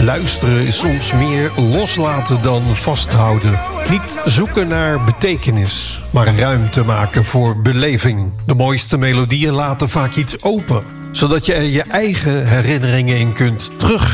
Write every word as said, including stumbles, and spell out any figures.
Luisteren is soms meer loslaten dan vasthouden. Niet zoeken naar betekenis, maar ruimte maken voor beleving. De mooiste melodieën laten vaak iets open, zodat je er je eigen herinneringen in kunt terug